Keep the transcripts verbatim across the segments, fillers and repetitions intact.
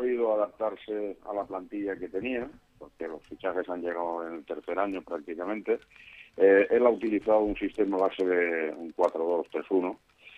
sabido adaptarse a la plantilla que tenía, porque los fichajes han llegado en el tercer año prácticamente. Eh, él ha utilizado un sistema base de un cuatro dos tres uno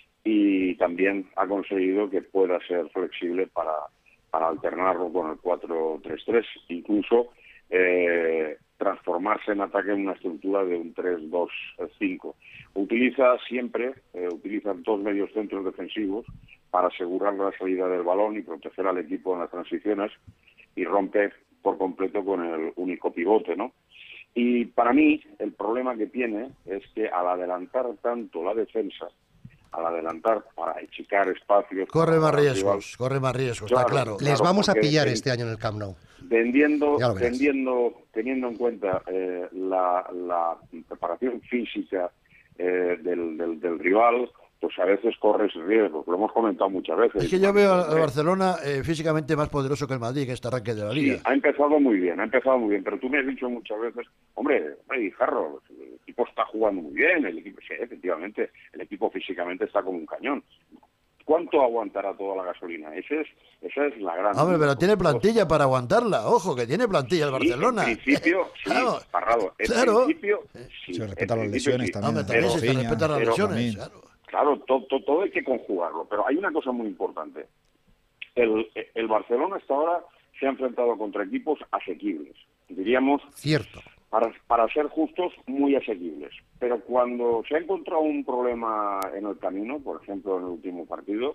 y también ha conseguido que pueda ser flexible para, para alternarlo con el cuatro tres tres, incluso eh, transformarse en ataque en una estructura de un tres dos cinco. Utiliza siempre, eh, utiliza dos medios centros defensivos para asegurar la salida del balón y proteger al equipo en las transiciones, y rompe por completo con el único pivote, ¿no? Y para mí el problema que tiene es que al adelantar tanto la defensa, al adelantar para achicar espacios... Corre más riesgos, corre más riesgos, claro, está claro. Les claro, vamos a pillar el, este año en el Camp Nou. Tendiendo, tendiendo, teniendo en cuenta eh, la, la preparación física eh, del, del, del rival, pues a veces corres riesgos, lo hemos comentado muchas veces. Es que yo veo al Barcelona eh, físicamente más poderoso que el Madrid, que este arranque de la Liga. Sí, ha empezado muy bien, ha empezado muy bien, pero tú me has dicho muchas veces, hombre, hombre, Jarro, el equipo está jugando muy bien, el equipo, sí, efectivamente, el equipo físicamente está como un cañón. ¿Cuánto aguantará toda la gasolina? Ese es, esa es la gran... Hombre, pero tiene plantilla para aguantarla, ojo, que tiene plantilla el Barcelona. Sí, en principio, sí, claro, Parrado, en claro. principio, sí. Se respetan las lesiones sí. también. Hombre, también se Rafinha, respetan las pero lesiones, claro. Claro, todo, todo, todo hay que conjugarlo, pero hay una cosa muy importante. El, el Barcelona hasta ahora se ha enfrentado contra equipos asequibles, diríamos, cierto, para, para ser justos, muy asequibles. Pero cuando se ha encontrado un problema en el camino, por ejemplo, en el último partido,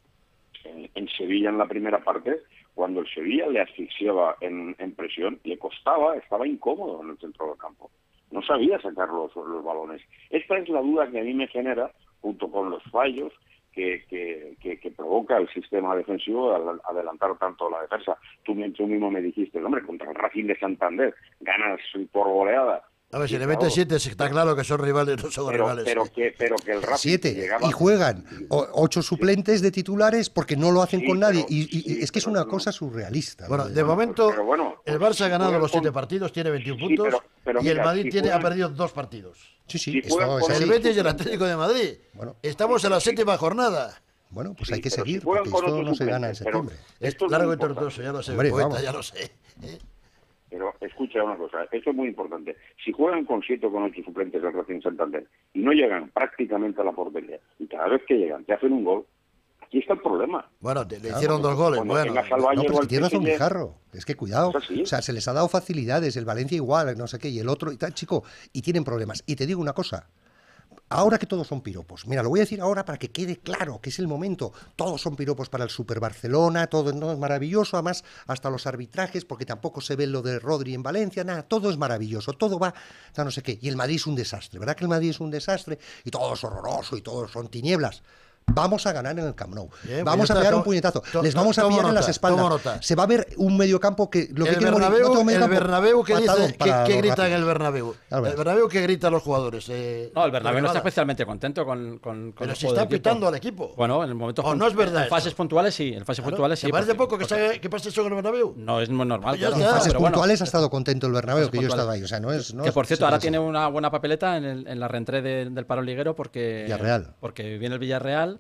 en, en Sevilla en la primera parte, cuando el Sevilla le asfixiaba en, en presión, le costaba, estaba incómodo en el centro del campo. No sabía sacar los, los balones. Esta es la duda que a mí me genera, junto con los fallos que, que, que, que provoca el sistema defensivo al adelantar tanto la defensa. Tú, tú mismo me dijiste, hombre, contra el Racing de Santander ganas por goleada. A ver, si le metes siete, está claro que son rivales, no son pero, rivales. Pero que, pero que el Racing siete, llegaba... y juegan o, ocho suplentes sí. de titulares porque no lo hacen sí, con nadie. pero, y, y sí, es que es una no. cosa surrealista. Bueno, ¿no? de momento, pero bueno, el Barça ha ganado los siete con... partidos, tiene veintiún sí, puntos, pero, pero y mira, el Madrid si tiene, juegan... ha perdido dos partidos. Sí, sí, si esto es el así. Betis y el Atlético de Madrid. Bueno, Estamos en la séptima jornada. Bueno, pues sí, hay que pero seguir, si juegan porque con esto no se gana en suplentes, pero septiembre. Es esto es largo muy y tortuoso, ya lo sé, Hombre, poeta, vamos. ya lo sé. ¿eh? Pero escucha una cosa, esto es muy importante. Si juegan con siete o con ocho suplentes del Racing Santander y no llegan prácticamente a la portería, y cada vez que llegan te hacen un gol, aquí está el problema. Bueno, te, le Claro, hicieron dos goles, bueno. tengas al Valle No, pero o es al que tiene razón P S G, Guijarro. Es que cuidado. Es así. O sea, se les ha dado facilidades, el Valencia igual, no sé qué, y el otro y tal, chico, y tienen problemas. Y te digo una cosa, ahora que todos son piropos, mira, lo voy a decir ahora para que quede claro que es el momento, todos son piropos para el Super Barcelona, todo no, es maravilloso, además hasta los arbitrajes, porque tampoco se ve lo de Rodri en Valencia, nada, todo es maravilloso, todo va, no, no sé qué, y el Madrid es un desastre, ¿verdad que el Madrid es un desastre? Y todo es horroroso y todo son tinieblas. Vamos a ganar en el Camp Nou. Bien, vamos pues a está, pegar to, un puñetazo. To, Les vamos a pillar nota, en las espaldas. Se va a ver un mediocampo que lo el que quiere Bernabéu, no tengo el Bernabéu que dice que, que grita rápidos. en el Bernabéu. El Bernabéu que grita a los jugadores. Eh, no, el Bernabéu no está especialmente contento con, con, con pero el si está pitando al equipo. Bueno, en el momento o no es verdad. En fases puntuales sí, en fases claro, puntuales sí. ¿Te parece porque, poco que, porque, se, que pase eso con el Bernabéu? No es muy normal. Pues en está, fases pero puntuales bueno, ha estado contento el Bernabéu, que puntuales. yo he estado ahí. O sea, no es, no que es, por cierto, sí, ahora sí. tiene una buena papeleta en, el, en la reentré de, del paro liguero porque, Villarreal. porque viene el Villarreal.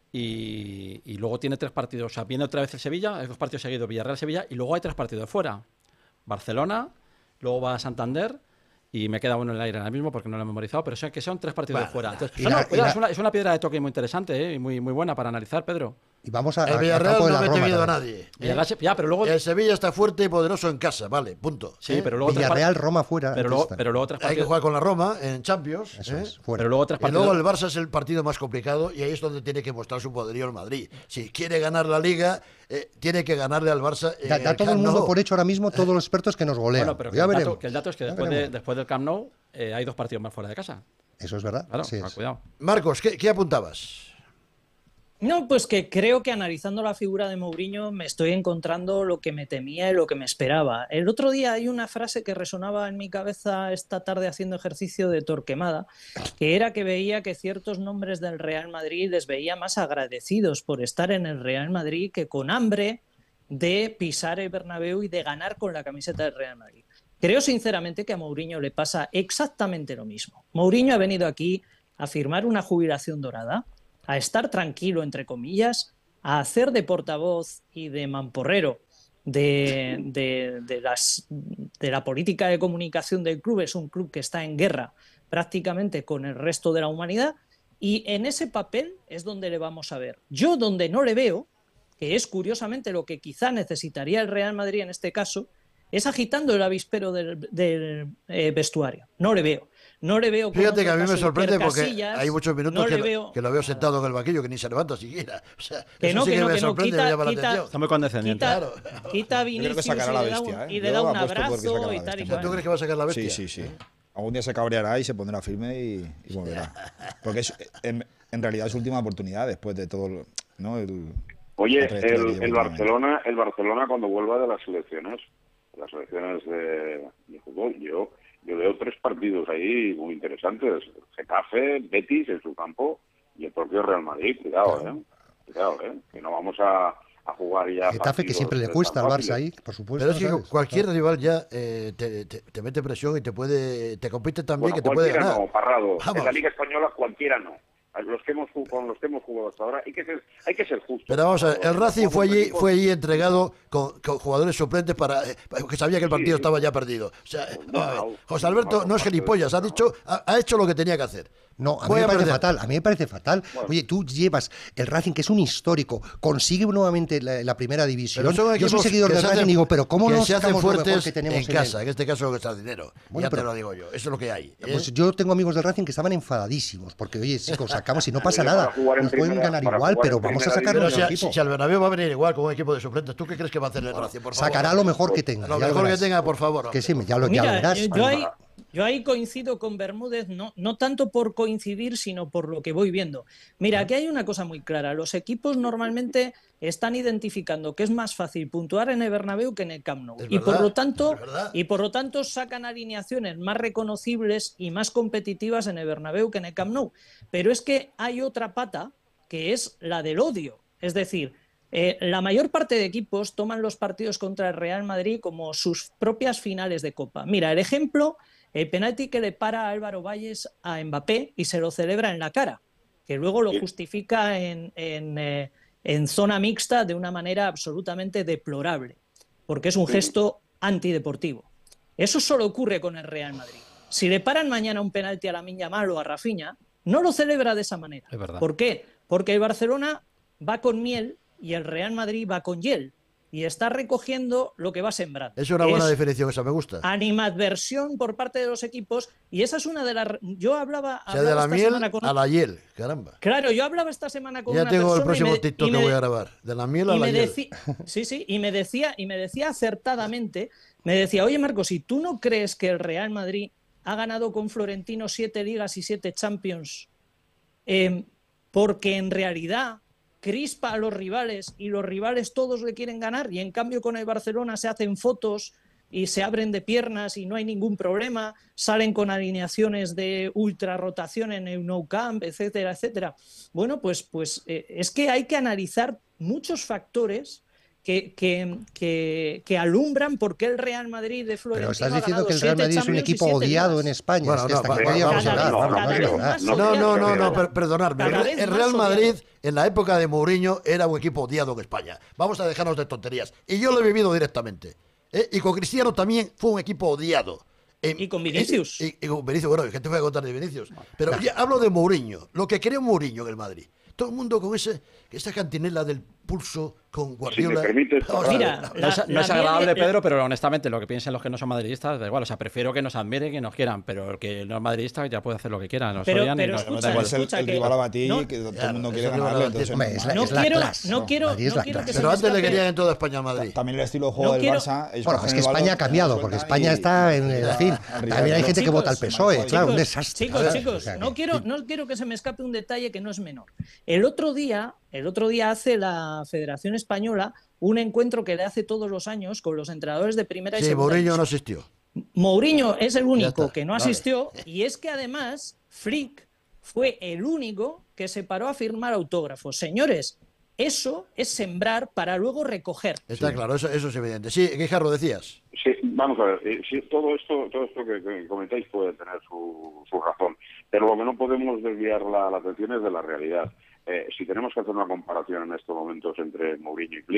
Y, y luego tiene tres partidos, o sea, viene otra vez el Sevilla, hay dos partidos seguidos, Villarreal-Sevilla, y luego hay tres partidos de fuera. Barcelona, luego va a Santander, y me queda uno en el aire ahora mismo porque no lo he memorizado, pero son, que son tres partidos bueno, de fuera. Entonces, son, la, cuidado, la, es, una, es una piedra de toque muy interesante ¿eh? y muy, muy buena para analizar, Pedro. Y vamos a, el Villarreal a no mete Roma, miedo a nadie. ¿eh? Ya, pero luego... El Sevilla está fuerte y poderoso en casa, vale, punto. Sí, ¿eh? pero luego Villarreal, Roma fuera. Pero luego, pero luego tres partidos. Hay que jugar con la Roma en Champions. Eso ¿eh? es, fuera. Pero luego tres partidos. Y luego el Barça es el partido más complicado y ahí es donde tiene que mostrar su poderío el Madrid. Si quiere ganar la Liga, eh, tiene que ganarle al Barça. Eh, da, da todo el mundo Nou. por hecho ahora mismo, todos los expertos que nos golean. Bueno, pero que, ya el, veremos. dato, que el dato es que después, de, después del Camp Nou eh, hay dos partidos más fuera de casa. Eso es verdad. Claro, sí ah, es. cuidado. Marcos, ¿qué, qué apuntabas? No, pues que creo que analizando la figura de Mourinho me estoy encontrando lo que me temía y lo que me esperaba. El otro día hay una frase que resonaba en mi cabeza esta tarde haciendo ejercicio de Torquemada, que era que veía que ciertos nombres del Real Madrid les veía más agradecidos por estar en el Real Madrid que con hambre de pisar el Bernabéu y de ganar con la camiseta del Real Madrid. Creo sinceramente que a Mourinho le pasa exactamente lo mismo. Mourinho ha venido aquí a firmar una jubilación dorada, a estar tranquilo, entre comillas, a hacer de portavoz y de mamporrero de, de, de, las, de la política de comunicación del club. Es un club que está en guerra prácticamente con el resto de la humanidad, y en ese papel es donde le vamos a ver. Yo donde no le veo, que es curiosamente lo que quizá necesitaría el Real Madrid en este caso, es agitando el avispero del, del eh, vestuario. No le veo. No le veo. Fíjate que a mí me sorprende porque Casillas, hay muchos minutos no que, veo, que lo veo sentado en el banquillo, que ni se levanta siquiera. O sea, que eso no, sí que que, no, me que no, sorprende y quita, me llama la quita, atención. Está muy condescendiente. Quita, Claro. quita a Vinicius que sacará y, la le da bestia, un, ¿eh? y le Yo da un apuesto por que sacará abrazo la y tal y bestia. cual. ¿Tú crees que va a sacar la bestia? Sí, sí, sí. Algún día se cabreará y se pondrá firme y, y volverá. Porque es, en, en realidad es su última oportunidad después de todo, el- ¿no? El, Oye, la trayectoria que el, lleva el últimamente. Barcelona, el Barcelona cuando vuelva de las selecciones, las selecciones de, de fútbol, yo, yo veo tres partidos ahí muy interesantes: Getafe, Betis en su campo y el propio Real Madrid. Cuidado, eh, cuidado, eh, que no vamos a, a jugar ya. Getafe, que partidos siempre le tan cuesta al Barça fáciles. ahí, por supuesto. Pero es que ¿sabes? cualquier rival ya eh, te, te, te mete presión y te puede te compite también, Bueno, que te puede cualquiera ganar. no, Parrado. Vamos. En la Liga Española cualquiera no. Los que hemos jugado, con los que hemos jugado hasta ahora hay que ser, hay que ser justos. Pero vamos a ver, el Cuando Racing fue jugamos allí, equipos- fue allí entregado con, con jugadores suplentes para eh, porque sabía que el partido Sí. estaba ya perdido. O sea, vamos a ver, Bueno, José Alberto no es gilipollas, ha dicho, ha, ha hecho lo que tenía que hacer. No, a mí Voy me a parece perder. fatal, a mí me parece fatal. Oye, tú llevas el Racing, que es un histórico, consigue nuevamente la, la primera división. Pero son Yo soy equipos seguidor que del se Racing hacen- y digo, pero ¿cómo que no se hacen sacamos lo mejor fuertes que tenemos en en casa? él? En este caso, Sardinero. Bueno, Ya te pero- lo digo yo. Eso es lo que hay. ¿eh? Pues yo tengo amigos del Racing que estaban enfadadísimos, porque oye, chicos, sacamos y no pasa Para nada. jugar en Nos pueden primera- ganar para igual, jugar pero en vamos a primera sacarlo Pero del si, a- equipo. si al Bernabéu va a venir igual con un equipo de suplentes, ¿tú qué crees que va a hacer el Racing? Por favor. Sacará lo mejor que tenga. Lo ya mejor que verás. tenga, por favor. Que hombre. sí, ya lo, ya Mira, lo verás. eh, yo, ahí, yo ahí coincido con Bermúdez, no, no tanto por coincidir, sino por lo que voy viendo. Mira, aquí hay una cosa muy clara. Los equipos normalmente están identificando que es más fácil puntuar en el Bernabéu que en el Camp Nou. Es Y por verdad, lo tanto, es verdad. y por lo tanto sacan alineaciones más reconocibles y más competitivas en el Bernabéu que en el Camp Nou. Pero es que hay otra pata, que es la del odio. Es decir, Eh, la mayor parte de equipos toman los partidos contra el Real Madrid como sus propias finales de Copa. Mira, el ejemplo, el penalti que le para a Álvaro Valles a Mbappé y se lo celebra en la cara, que luego lo justifica en, en, eh, en zona mixta de una manera absolutamente deplorable, porque es un gesto antideportivo. Eso solo ocurre con el Real Madrid. Si le paran mañana un penalti a Lamine Yamal o a Rafinha, no lo celebra de esa manera. Es verdad. ¿Por qué? Porque el Barcelona va con miel y el Real Madrid va con hiel y está recogiendo lo que va sembrando. Es una buena Es definición, esa me gusta. animadversión por parte de los equipos, y esa es una de las... Yo hablaba, O sea, de hablaba la esta miel semana con... a la hiel, caramba. Claro, yo hablaba esta semana con Ya una tengo el persona y próximo me- TikTok y que me- voy a grabar. De la miel a y la me hiel. decía, sí, sí, y me decía, y me decía acertadamente, me decía, oye Marcos, si tú no crees que el Real Madrid ha ganado con Florentino siete ligas y siete Champions, eh, porque en realidad crispa a los rivales y los rivales todos le quieren ganar, y en cambio con el Barcelona se hacen fotos y se abren de piernas y no hay ningún problema, salen con alineaciones de ultra rotación en el Nou Camp, etcétera, etcétera. Bueno, pues, pues eh, es que hay que analizar muchos factores que, que, que, que alumbran por qué el Real Madrid de Florentino Pero estás ha diciendo ganado que el Real siete Madrid es un Champions y equipo siete odiado ligas. en España. Bueno, Es que no, hasta va- aquí va- podíamos vamos a llegar. ver, Vamos, cada no es vez verdad. más No, odiado. no, no, no, Cada- per- perdonadme. El, cada Re- vez el más Real odiado. Madrid, en la época de Mourinho, era un equipo odiado en España. Vamos a dejarnos de tonterías. Y yo lo he vivido directamente. ¿eh? Y con Cristiano también fue un equipo odiado. En- Y con Vinicius. Y, y con Vinicius, bueno, ¿qué te voy a contar de Vinicius? Pero ya hablo de Mourinho, lo que creó Mourinho en el Madrid. Todo el mundo con ese, esa cantinela del pulso con Guardiola. me permites, Vamos, Mira, la- No es, La- no es la agradable, miel- Pedro, pero honestamente, lo que piensen los que no son madridistas, da igual. O sea, prefiero que nos admiren, que nos quieran, pero el que no es madridista ya puede hacer lo que quiera. Nos Pero- odian y pero nos- escucha, da igual. Es el, escucha el que- rival a batir, no- que todo el Claro, mundo es quiere el rival a ganarle. batir. Entonces, Hombre, es es la- normal. No es la quiero, clase, no no, quiero, Madrid es no la quiero que clase. se Pero me antes le escape- querían en toda España al Madrid. También el estilo de juego No del quiero- Barça es Bueno, coger es que el balón, España ha cambiado, suelta porque y- España está en, en fin, al rival. también hay gente que Chicos, vota al P S O E, chicos, claro, un desastre. Chicos, ¿sabes? chicos, O sea que- no quiero, no quiero que se me escape un detalle que no es menor. El otro día, el otro día hace la Federación Española un encuentro que le hace todos los años con los entrenadores de primera y Sí, segunda Mourinho no división. asistió. Mourinho es el único está, que no vale. asistió, y es que además Flick fue el único que se paró a firmar autógrafos. Señores, eso es sembrar para luego recoger. Está claro, eso, eso es evidente. Sí, Guijarro, decías. Sí, vamos a ver, eh, sí, todo esto todo esto que, que comentáis puede tener su, su razón, pero lo que no podemos desviar la, la atención es de la realidad. Eh, si tenemos que hacer una comparación en estos momentos entre Mourinho y Flick,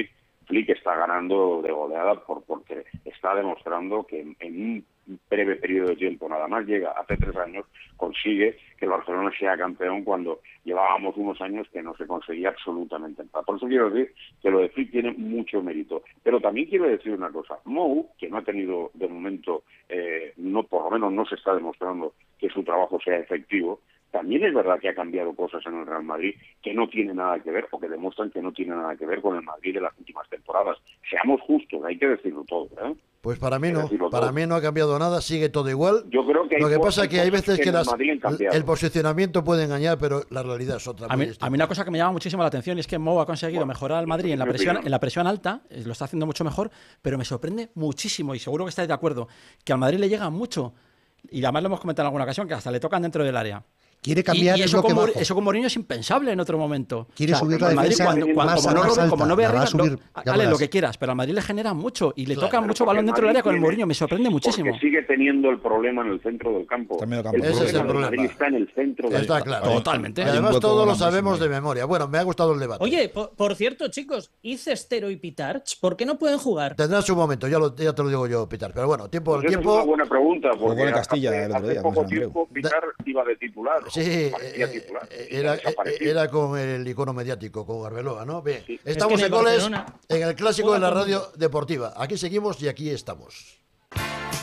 Flick está ganando de goleada por, porque está demostrando que en, en un breve periodo de tiempo, nada más llega, hace tres años, consigue que el Barcelona sea campeón cuando llevábamos unos años que no se conseguía absolutamente nada. Por eso quiero decir que lo de Flick tiene mucho mérito. Pero también quiero decir una cosa, Mou, que no ha tenido de momento, eh, no por lo menos no se está demostrando que su trabajo sea efectivo, también es verdad que ha cambiado cosas en el Real Madrid que no tienen nada que ver o que demuestran que no tienen nada que ver con el Madrid de las últimas temporadas. Seamos justos, hay que decirlo todo, ¿eh? Pues para mí no, para mí no ha cambiado nada, sigue todo igual. Yo creo que lo que pasa es que hay veces que, las, el, el posicionamiento puede engañar, pero la realidad es otra. A mí, a mí una cosa que me llama muchísimo la atención es que Mou ha conseguido bueno, mejorar al Madrid en la presión, en la presión alta, lo está haciendo mucho mejor, pero me sorprende muchísimo, y seguro que estáis de acuerdo, que al Madrid le llega mucho, y además lo hemos comentado en alguna ocasión, que hasta le tocan dentro del área. Quiere cambiar y, y el eso, bloque con, bajo. eso con Mourinho es impensable en otro momento. Quiere o sea, subir la Madrid, defensa cuando, cuando, más, como, no, más alta, como no ve arriba, subir, lo, dale lo que quieras, pero al Madrid le genera mucho y le claro, toca mucho balón dentro del área con el Mourinho. Me sorprende muchísimo. Porque sigue teniendo el problema en el centro del campo. También el Ese es el problema problema. Madrid está en el centro del Está campo. claro. Totalmente. Y Hay un además hueco todos lo grandísimo sabemos ahí. de memoria. Bueno, me ha gustado el debate. Oye, por, por cierto, chicos, ¿y Cestero y Pitarch por qué no pueden jugar? Tendrá su momento, ya, lo, ya te lo digo yo, Pitar. Pero bueno, tiempo al Pues esa tiempo. es una buena pregunta, Jugó porque en Castilla hace, el otro hace día, con poco San Andreu. tiempo Pitar iba de titular. Sí, parecía eh, titular, eh, y era, desapareció. era con el icono mediático, con Arbeloa, ¿no? Bien, Sí. estamos Es que en en el goles Barcelona en el clásico juega de la todo el radio deportiva. Aquí seguimos y aquí estamos.